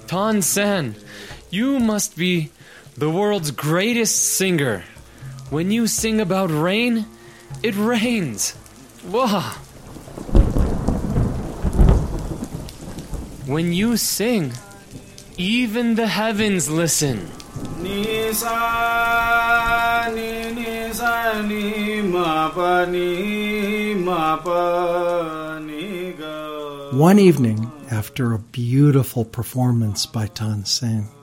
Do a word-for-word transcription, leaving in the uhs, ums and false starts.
Tan Sen, you must be the world's greatest singer. When you sing about rain, it rains. Wow. When you sing, even the heavens listen. One evening, after a beautiful performance by Tan Sen,